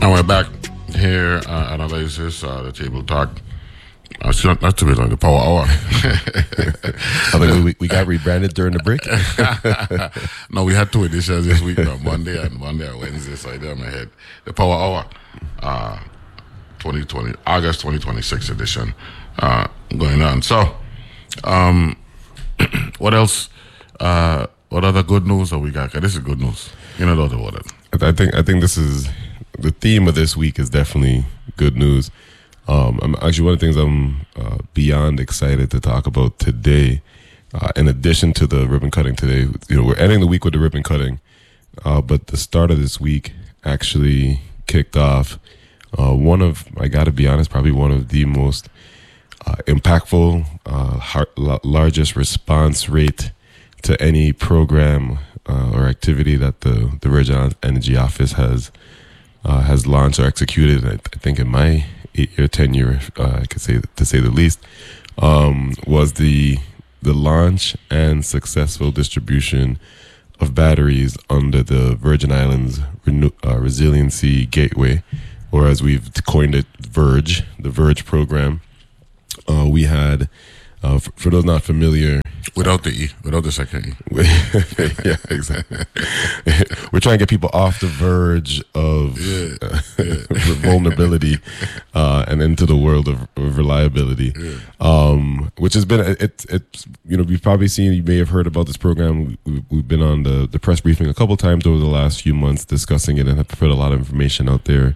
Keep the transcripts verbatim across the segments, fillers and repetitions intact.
And we're back here, uh, Analysis, uh, the Table Talk. Uh, not, not to be like the Power Hour. I think we, we got rebranded during the break. No, we had two editions this week, no, Monday and Monday and Wednesday, so I did on my head. The Power Hour, uh, twenty twenty, August twenty twenty-six edition uh, going on. So, um, what else? Uh, what other good news have we got? 'Cause this is good news. You know, don't about it. I think I think this is the theme of this week is definitely good news. Um, I'm actually one of the things I'm uh, beyond excited to talk about today. Uh, in addition to the ribbon cutting today, you know, we're ending the week with the ribbon cutting, uh, but the start of this week actually kicked off uh, one of, I got to be honest, probably one of the most uh, impactful, uh, heart, largest response rate to any program uh, or activity that the the Virgin Energy Office has uh, has launched or executed. I, I think in my eight-year tenure, uh, I could say to say the least, um, was the the launch and successful distribution of batteries under the Virgin Islands Renew- uh, Resiliency Gateway, or as we've coined it, Verge, the Verge program. Uh, we had, uh, for, for those not familiar, Without the E, without the second E. Yeah, exactly. We're trying to get people off the verge of Yeah, uh, yeah. vulnerability uh, and into the world of, of reliability, Yeah. um, which has been, it, it's, you know, we've probably seen, you may have heard about this program. We, we've been on the, the press briefing a couple times over the last few months discussing it and have put a lot of information out there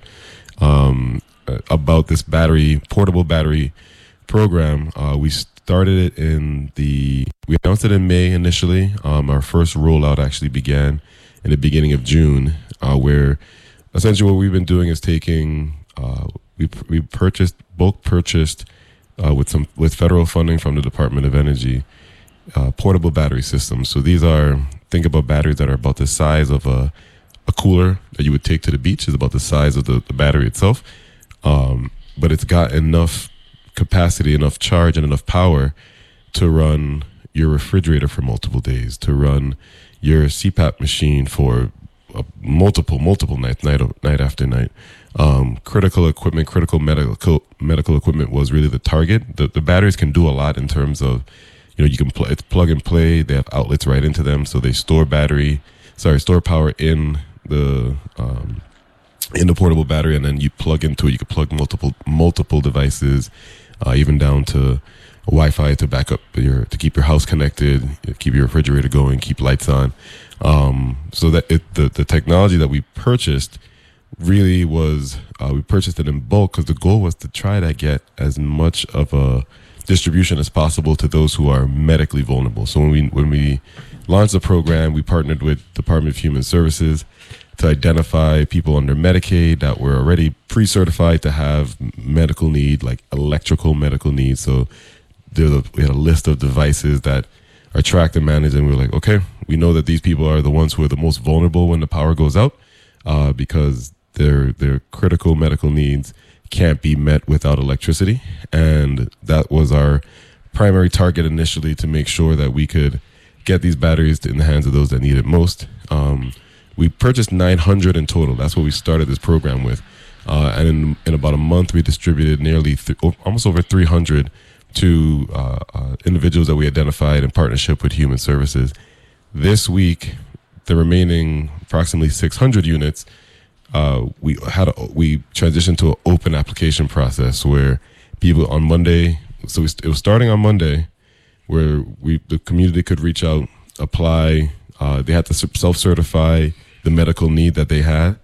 um, about this battery, portable battery program. Uh, we started it in the, we announced it in May initially. Um, our first rollout actually began in the beginning of June, uh, where essentially what we've been doing is taking, uh, we we purchased, bulk purchased uh, with some, with federal funding from the Department of Energy, uh, portable battery systems. So these are, think about batteries that are about the size of a, a cooler that you would take to the beach. Is about the size of the, the battery itself. Um, but it's got enough capacity, enough charge, and enough power to run your refrigerator for multiple days, to run your C PAP machine for uh, multiple, multiple nights, night, night after night. Um, critical equipment, critical medical medical equipment was really the target. The, the batteries can do a lot in terms of, you know, you can pl- it's plug and play. They have outlets right into them, so they store battery, sorry, store power in the um, in the portable battery, and then you plug into it. You can plug multiple multiple devices. Uh, even down to Wi-Fi to back up your, to keep your house connected, keep your refrigerator going, keep lights on. Um, so that it, the, the technology that we purchased really was, uh, we purchased it in bulk because the goal was to try to get as much of a distribution as possible to those who are medically vulnerable. So when we, when we launched the program, we partnered with Department of Human Services to identify people under Medicaid that were already pre-certified to have medical need, like electrical medical needs. So there was a, we had a list of devices that are tracked and managed, and we were like, okay, we know that these people are the ones who are the most vulnerable when the power goes out, uh, because their their critical medical needs can't be met without electricity. And that was our primary target initially, to make sure that we could get these batteries in the hands of those that need it most. Um, We purchased nine hundred in total. That's what we started this program with. Uh, and in, in about a month, we distributed nearly th- almost over three hundred to uh, uh, individuals that we identified in partnership with Human Services. This week, the remaining approximately six hundred units, uh, we had a, we transitioned to an open application process where people on Monday, so we, it was starting on Monday, where we the community could reach out, apply. Uh, they had to self-certify the medical need that they had,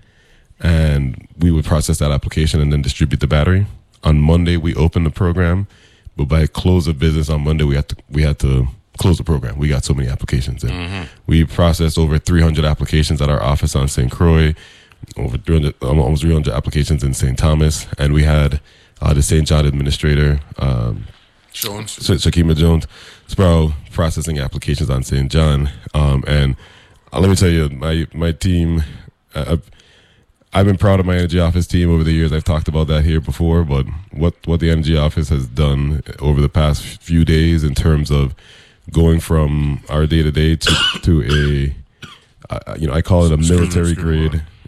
and we would process that application and then distribute the battery. On Monday, we opened the program, but by close of business on Monday, we had to we had to close the program. We got so many applications in. Mm-hmm. We processed over three hundred applications at our office on Saint Croix, over three hundred, almost three hundred applications in Saint Thomas, and we had uh, the Saint John administrator, um, Jones. Shakima Jones Sproul, processing applications on Saint John. Um, and uh, let me tell you, my my team, uh, I've, I've been proud of my Energy Office team over the years. I've talked about that here before, but what, what the Energy Office has done over the past few days in terms of going from our day-to-day to, to a, uh, you know, I call it a military grade,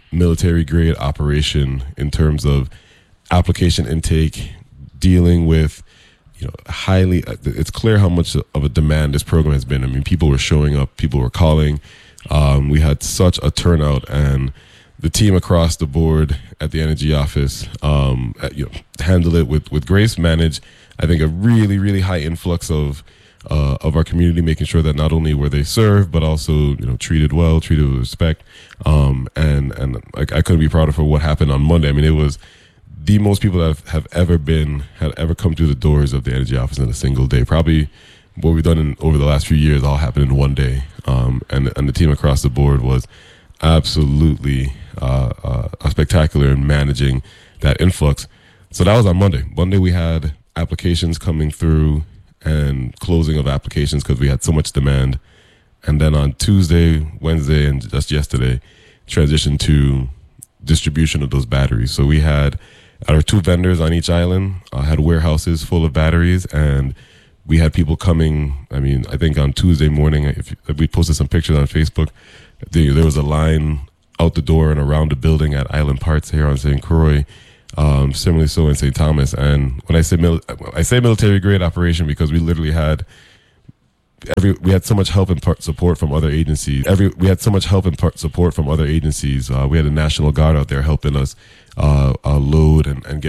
military grade operation in terms of application intake, dealing with, you know, highly, it's clear how much of a demand this program has been. I mean, people were showing up, people were calling. Um, we had such a turnout, and the team across the board at the energy office, um, at, you know, handled it with, with grace, managed, I think, a really, really high influx of uh, of our community, making sure that not only were they served, but also, you know, treated well, treated with respect. Um, and and I, I couldn't be prouder for what happened on Monday. I mean, it was the most people that have, have ever been, had ever come through the doors of the energy office in a single day. Probably what we've done in, over the last few years all happened in one day. Um, and, and the team across the board was absolutely uh, uh, spectacular in managing that influx. So that was on Monday. Monday we had applications coming through and closing of applications because we had so much demand. And then on Tuesday, Wednesday, and just yesterday, transitioned to distribution of those batteries. So we had our two vendors on each island, uh, had warehouses full of batteries, and we had people coming. I mean, I think on Tuesday morning, if, if we posted some pictures on Facebook, the, there was a line out the door and around the building at Island Parts here on Saint Croix. Um, similarly so in Saint Thomas. And when I say mil- I say military grade operation because we literally had every we had so much help and part support from other agencies. Every we had so much help and part support from other agencies. Uh, we had a National Guard out there helping us uh, uh, load and, and get